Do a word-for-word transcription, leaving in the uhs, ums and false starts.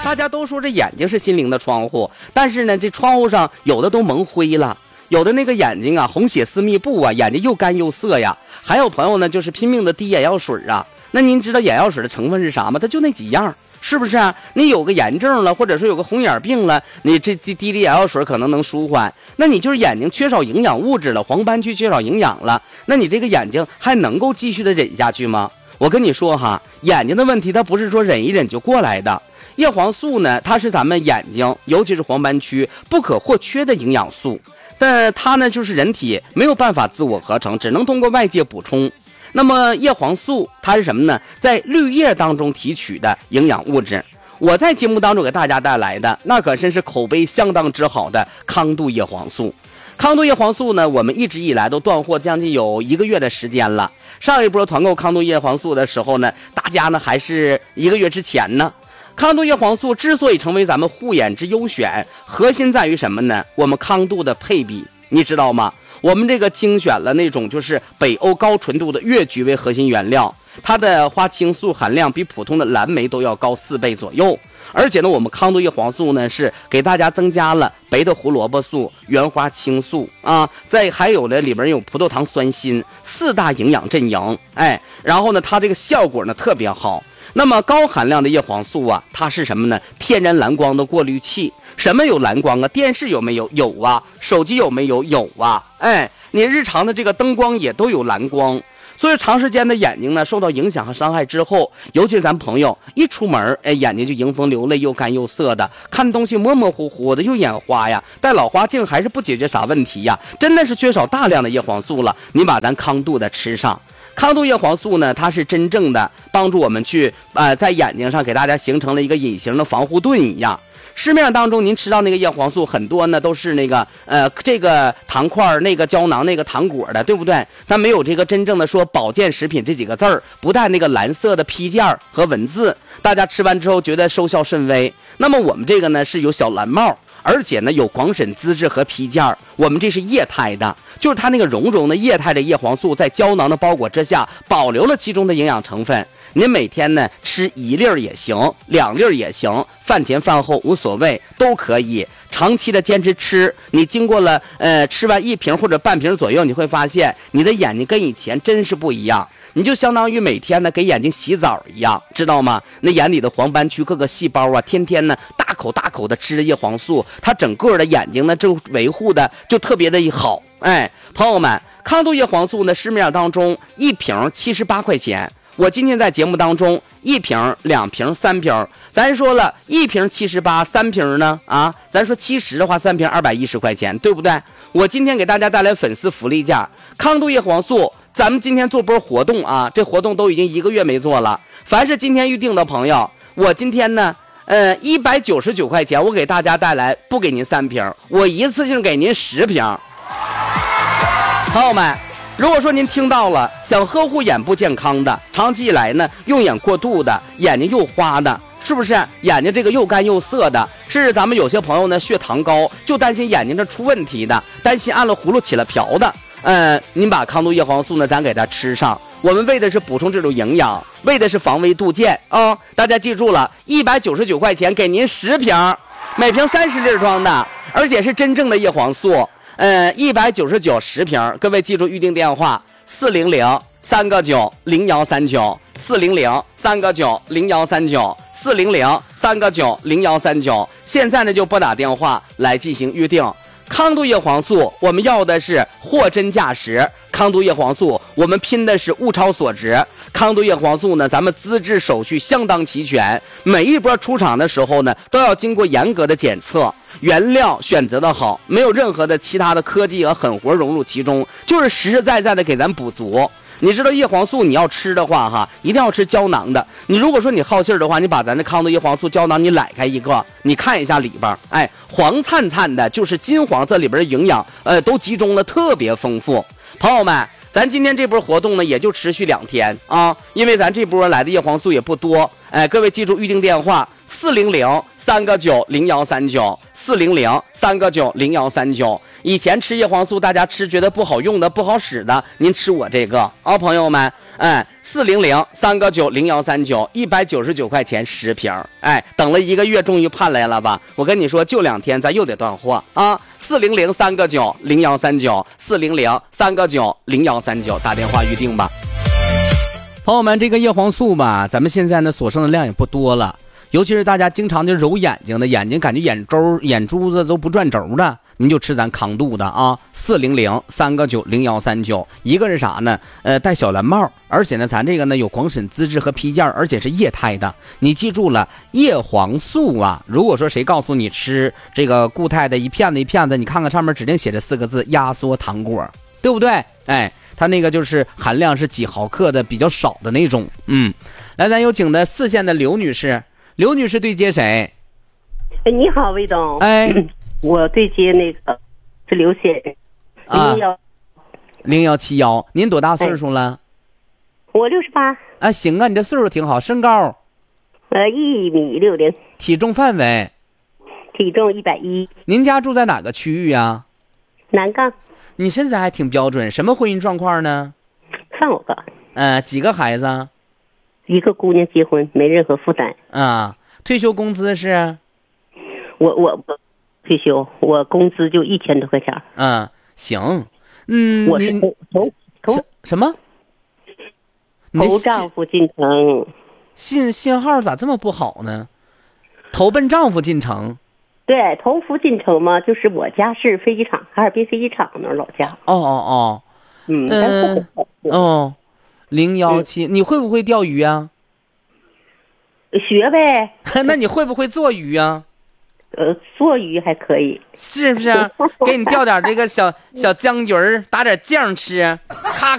大家都说这眼睛是心灵的窗户，但是呢，这窗户上有的都蒙灰了，有的那个眼睛啊，红血丝密布啊，眼睛又干又涩呀。还有朋友呢，就是拼命的滴眼药水啊。那您知道眼药水的成分是啥吗？它就那几样，是不是啊？你有个炎症了，或者说有个红眼病了，你这滴滴滴眼药水可能能舒缓。那你就是眼睛缺少营养物质了，黄斑区缺少营养了，那你这个眼睛还能够继续的忍下去吗？我跟你说哈，眼睛的问题它不是说忍一忍就过来的。叶黄素呢，它是咱们眼睛，尤其是黄斑区不可或缺的营养素，但它呢就是人体没有办法自我合成，只能通过外界补充。那么叶黄素它是什么呢？在绿叶当中提取的营养物质。我在节目当中给大家带来的那可真是口碑相当之好的康度叶黄素。康度叶黄素呢，我们一直以来都断货将近有一个月的时间了。上一波团购康度叶黄素的时候呢，大家呢还是一个月之前呢。康度叶黄素之所以成为咱们护眼之优选，核心在于什么呢？我们康度的配比，你知道吗？我们这个精选了那种就是北欧高纯度的越菊为核心原料，它的花青素含量比普通的蓝莓都要高四倍左右。而且呢，我们康度叶黄素呢是给大家增加了白的胡萝卜素、原花青素啊，再还有呢里边有葡萄糖酸锌四大营养阵营，哎，然后呢它这个效果呢特别好。那么高含量的叶黄素啊，它是什么呢？天然蓝光的过滤器。什么有蓝光啊？电视有没有？有啊。手机有没有？有啊。哎，你日常的这个灯光也都有蓝光。所以长时间的眼睛呢受到影响和伤害之后，尤其是咱朋友一出门，哎，眼睛就迎风流泪，又干又涩的，看东西模模糊糊的，又眼花呀，戴老花镜还是不解决啥问题呀，真的是缺少大量的叶黄素了。你把咱康度的吃上。康度叶黄素呢，它是真正的帮助我们去呃在眼睛上给大家形成了一个隐形的防护盾一样。市面当中您吃到那个叶黄素很多呢都是那个呃这个糖块那个胶囊那个糖果的，对不对？它没有这个真正的说保健食品这几个字儿，不带那个蓝色的批件和文字，大家吃完之后觉得收效甚微。那么我们这个呢是有小蓝帽，而且呢有广审资质和批件，我们这是液态的，就是它那个绒绒的液态的叶黄素在胶囊的包裹之下保留了其中的营养成分。您每天呢吃一粒儿也行，两粒儿也行，饭前饭后无所谓，都可以长期的坚持吃。你经过了呃吃完一瓶或者半瓶左右，你会发现你的眼睛跟以前真是不一样。你就相当于每天呢给眼睛洗澡一样，知道吗？那眼里的黄斑区各个细胞啊，天天呢大口大口的吃着叶黄素，它整个的眼睛呢就维护的就特别的好。哎，朋友们，康度叶黄素呢市面当中一瓶七十八块钱。我今天在节目当中一瓶、两瓶、三瓶，咱说了一瓶七十八，三瓶呢啊，咱说七十的话，三瓶二百一十块钱，对不对？我今天给大家带来粉丝福利价，康度叶黄素，咱们今天做波活动啊，这活动都已经一个月没做了。凡是今天预定的朋友，我今天呢，呃，一百九十九块钱，我给大家带来，不给您三瓶，我一次性给您十瓶。朋友们，如果说您听到了，想呵护眼部健康的，长期以来呢用眼过度的，眼睛又花的，是不是眼睛这个又干又涩的，甚至咱们有些朋友呢血糖高，就担心眼睛这出问题的，担心按了葫芦起了瓢的，呃，您把康度叶黄素呢咱给它吃上，我们为的是补充这种营养，为的是防微杜渐啊、哦！大家记住了，一百九十九块钱给您十瓶，每瓶三十粒装的，而且是真正的叶黄素。呃，一百九十九十瓶，各位记住预定电话：四零零三个九零幺三九，四零零三个九零幺三九，四零零三个九零幺三九。现在呢就拨打电话来进行预定。康度叶黄素，我们要的是货真价实。康度叶黄素，我们拼的是物超所值。康度叶黄素呢，咱们资质手续相当齐全，每一波出厂的时候呢，都要经过严格的检测。原料选择的好，没有任何的其他的科技和狠活融入其中，就是实实在在的给咱补足。你知道叶黄素你要吃的话哈，一定要吃胶囊的。你如果说你好信儿的话，你把咱的康度叶黄素胶囊你揽开一个，你看一下里边，哎，黄灿灿的，就是金黄色里边的营养，呃，都集中了，特别丰富。朋友们，咱今天这波活动呢，也就持续两天啊，因为咱这波来的叶黄素也不多。哎，各位记住预定电话：四零零三个九零幺三九，四零零三个九零幺三九。 以前吃叶黄素，大家吃觉得不好用的、不好使的，您吃我这个啊，朋友们，哎，四零零三个九零幺三九，一百九十九块钱十瓶，哎，等了一个月，终于盼来了吧？我跟你说，就两天，咱又得断货啊！四零零三个九零幺三九，四零零三个九零幺三九，打电话预定吧。朋友们，这个叶黄素吧，咱们现在呢所剩的量也不多了，尤其是大家经常就揉眼睛的，眼睛感觉眼周眼珠子都不转轴的，您就吃咱康度的啊，四零零三个九零幺三九，一个是啥呢？呃，戴小蓝帽，而且呢，咱这个呢有狂沈资质和批件，而且是液态的。你记住了，叶黄素啊，如果说谁告诉你吃这个固态的一片子一片子，你看看上面指定写着四个字压缩糖果，对不对？哎。它那个就是含量是几毫克的，比较少的那种。嗯，来，咱有请的四线的刘女士，刘女士对接谁？ 哎，你好，魏总。 哎， 我对接那个是刘先生。 啊，零幺七幺，您多大岁数了？ 哎、我六十八。 啊，行啊，你这岁数挺好。身高？ 呃，一米六零。 体重范围？ 体重一百一。 您家住在哪个区域啊？ 南岗。 你身材还挺标准，什么婚姻状况呢？ 三五个。 呃，几个孩子？ 一个姑娘结婚，没任何负担。 啊，退休工资是？ 我我我退休，我工资就一千多块钱。 嗯，行。嗯， 我是投投什么？ 投丈夫进城。 信信号咋这么不好呢？投奔丈夫进城。 对，投福进城嘛，就是我家是飞机场，哈尔滨飞机场那儿老家。 哦哦哦， 嗯嗯哦，零幺七，你会不会钓鱼啊？ 学呗。 那你会不会做鱼啊？ 呃，做鱼还可以， 是不是？给你钓点这个小小江鱼儿，打点酱吃，咔